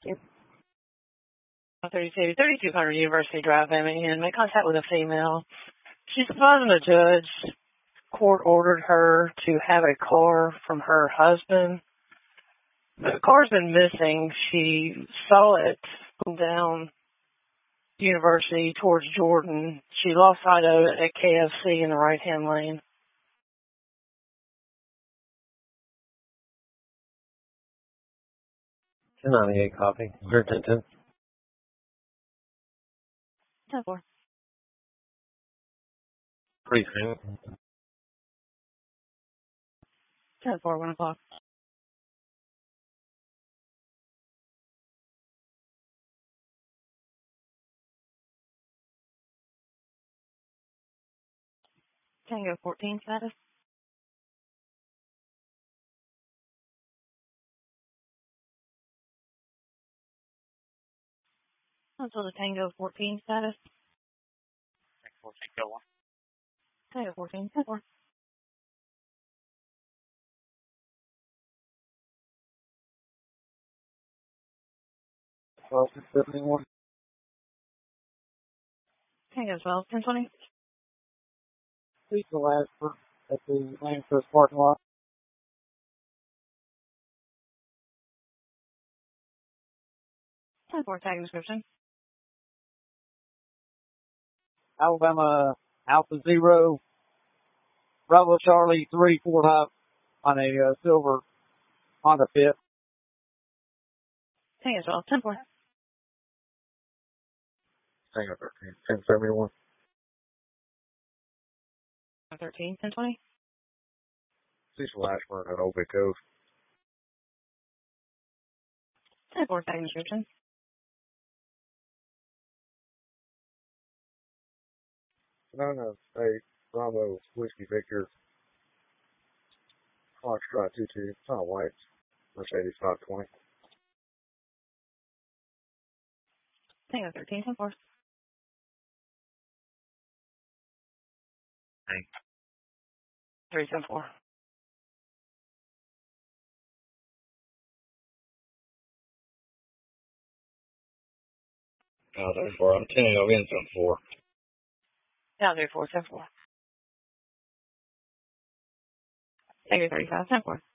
3200 University Drive, Birmingham. Make contact with a female. She's advising a judge. Court ordered her to have a car from her husband. The car's been missing. She saw it down University towards Jordan. She lost sight of it at KFC in the right-hand lane. 1098 copy. 110. 10-4. Pretty soon. 10-4, 1 o'clock. Tango 14 status. Also the Tango 14 status. Tango 14, 10-4. Tango 12, 10-20. Please go last for at the Lancaster parking lot. 10-4, tag description. Alabama Alpha Zero, Bravo Charlie 345 on a silver Honda Fit. Tango 12, 10-4. Tango 13. 1071. 13, 10-20. Cecil Ashburn at Old Big Cove. 10-4, tag description. Sonoma State, Bravo, Whiskey Victor, Foxtrot 22, it's not white, Mercedes 520. Tango 13, 10-4. Thanks. 3, 10-4. Therefore, I'm 10 of in 4. Now 34, 10-4. Tango 35, 10-4.